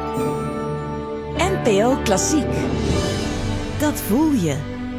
NPO Klassiek. Dat voel je.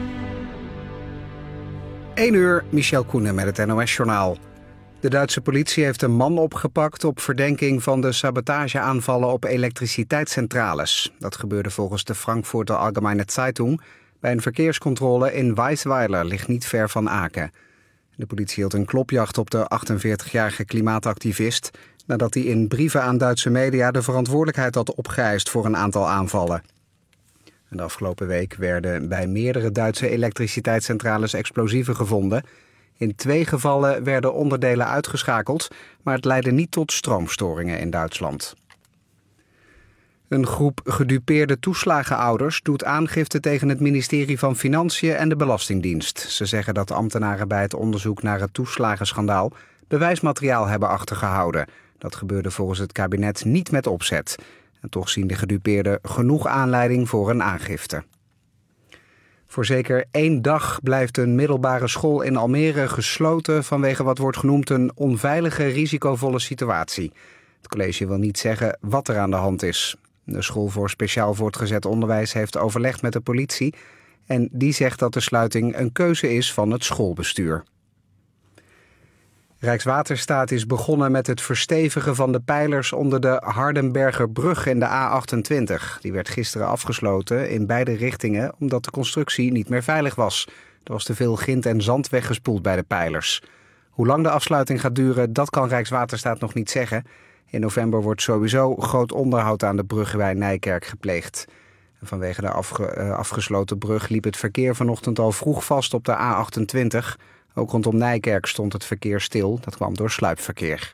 1 uur, Michel Koenen met het NOS-journaal. De Duitse politie heeft een man opgepakt op verdenking van de sabotageaanvallen op elektriciteitscentrales. Dat gebeurde volgens de Frankfurter Allgemeine Zeitung bij een verkeerscontrole in Weisweiler, ligt niet ver van Aken. De politie hield een klopjacht op de 48-jarige klimaatactivist nadat hij in brieven aan Duitse media de verantwoordelijkheid had opgeëist voor een aantal aanvallen. De afgelopen week werden bij meerdere Duitse elektriciteitscentrales explosieven gevonden. In 2 gevallen werden onderdelen uitgeschakeld, maar het leidde niet tot stroomstoringen in Duitsland. Een groep gedupeerde toeslagenouders doet aangifte tegen het ministerie van Financiën en de Belastingdienst. Ze zeggen dat de ambtenaren bij het onderzoek naar het toeslagenschandaal bewijsmateriaal hebben achtergehouden. Dat gebeurde volgens het kabinet niet met opzet. En toch zien de gedupeerden genoeg aanleiding voor een aangifte. Voor zeker 1 dag blijft een middelbare school in Almere gesloten vanwege wat wordt genoemd een onveilige, risicovolle situatie. Het college wil niet zeggen wat er aan de hand is. De school voor speciaal voortgezet onderwijs heeft overlegd met de politie en die zegt dat de sluiting een keuze is van het schoolbestuur. Rijkswaterstaat is begonnen met het verstevigen van de pijlers onder de Hardenbergerbrug in de A28. Die werd gisteren afgesloten in beide richtingen omdat de constructie niet meer veilig was. Er was te veel grind en zand weggespoeld bij de pijlers. Hoe lang de afsluiting gaat duren, dat kan Rijkswaterstaat nog niet zeggen. In november wordt sowieso groot onderhoud aan de brug bij Nijkerk gepleegd. En vanwege de afgesloten brug liep het verkeer vanochtend al vroeg vast op de A28. Ook rondom Nijkerk stond het verkeer stil. Dat kwam door sluipverkeer.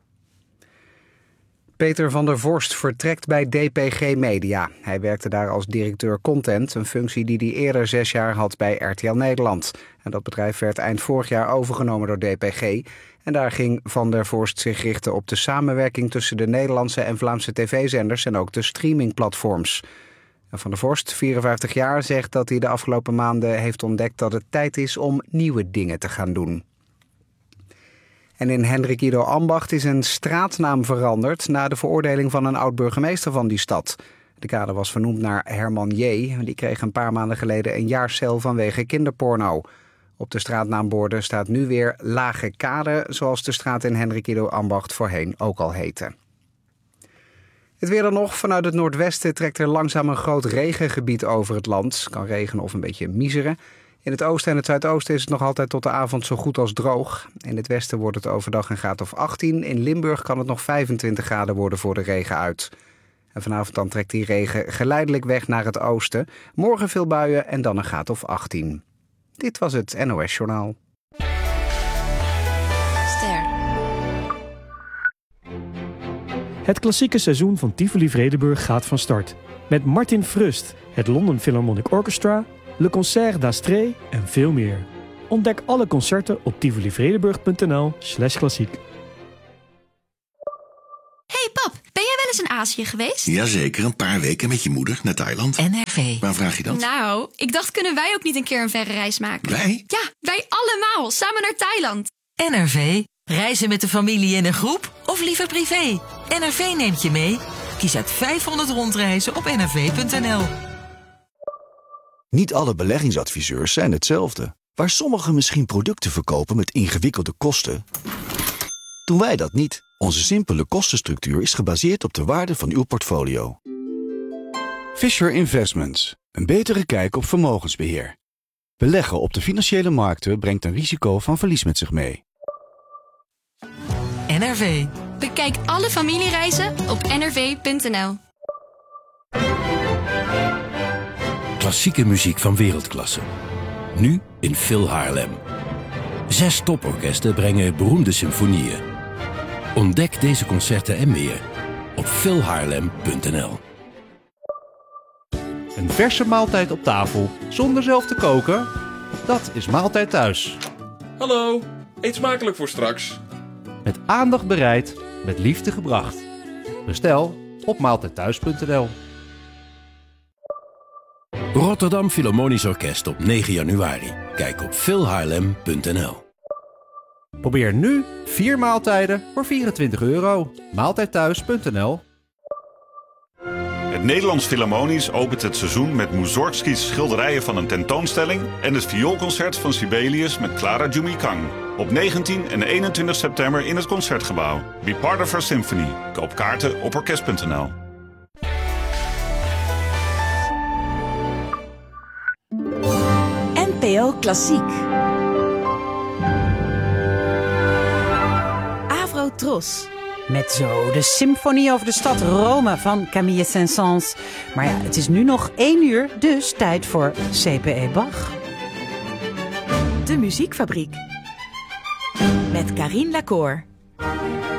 Peter van der Vorst vertrekt bij DPG Media. Hij werkte daar als directeur content, een functie die hij eerder 6 jaar had bij RTL Nederland. En dat bedrijf werd eind vorig jaar overgenomen door DPG. En daar ging Van der Vorst zich richten op de samenwerking tussen de Nederlandse en Vlaamse tv-zenders en ook de streamingplatforms. Van der Vorst, 54 jaar, zegt dat hij de afgelopen maanden heeft ontdekt dat het tijd is om nieuwe dingen te gaan doen. En in Hendrik Ido Ambacht is een straatnaam veranderd na de veroordeling van een oud-burgemeester van die stad. De kade was vernoemd naar Herman J. Die kreeg een paar maanden geleden een jaar cel vanwege kinderporno. Op de straatnaamborden staat nu weer Lage Kade, zoals de straat in Hendrik Ido Ambacht voorheen ook al heette. Het weer dan nog. Vanuit het noordwesten trekt er langzaam een groot regengebied over het land. Kan regenen of een beetje miseren. In het oosten en het zuidoosten is het nog altijd tot de avond zo goed als droog. In het westen wordt het overdag een graad of 18. In Limburg kan het nog 25 graden worden voor de regen uit. En vanavond dan trekt die regen geleidelijk weg naar het oosten. Morgen veel buien en dan een graad of 18. Dit was het NOS Journaal. Het klassieke seizoen van Tivoli Vredenburg gaat van start. Met Martin Frust, het London Philharmonic Orchestra, Le Concert d'Astrée en veel meer. Ontdek alle concerten op tivolivredenburg.nl/klassiek. Hey pap, ben jij wel eens in Azië geweest? Jazeker, een paar weken met je moeder naar Thailand. NRV. Waar vraag je dat? Nou, ik dacht, kunnen wij ook niet een keer een verre reis maken? Wij? Ja, wij allemaal, samen naar Thailand. NRV. Reizen met de familie in een groep of liever privé? NRV neemt je mee. Kies uit 500 rondreizen op nrv.nl. Niet alle beleggingsadviseurs zijn hetzelfde. Waar sommigen misschien producten verkopen met ingewikkelde kosten, doen wij dat niet. Onze simpele kostenstructuur is gebaseerd op de waarde van uw portfolio. Fisher Investments. Een betere kijk op vermogensbeheer. Beleggen op de financiële markten brengt een risico van verlies met zich mee. NRV. Bekijk alle familiereizen op nrv.nl. Klassieke muziek van wereldklasse. Nu in Phil Haarlem. 6 toporkesten brengen beroemde symfonieën. Ontdek deze concerten en meer op philhaarlem.nl. Een verse maaltijd op tafel zonder zelf te koken? Dat is Maaltijd Thuis. Hallo, eet smakelijk voor straks. Met aandacht bereid, met liefde gebracht. Bestel op maaltijdthuis.nl. Rotterdam Philharmonisch Orkest op 9 januari. Kijk op philhaarlem.nl. Probeer nu 4 maaltijden voor €24. Maaltijdthuis.nl. Het Nederlands Philharmonisch opent het seizoen met Mussorgskis schilderijen van een tentoonstelling en het vioolconcert van Sibelius met Clara Jumikang. Op 19 en 21 september in het Concertgebouw. Be part of our symphony. Koop kaarten op orkest.nl. NPO Klassiek. Avro-Tros. Met zo de symfonie over de stad Rome van Camille Saint-Saëns. Maar ja, het is nu nog 1 uur, dus tijd voor C.P.E. Bach. De Muziekfabriek. Met Carine Lacour.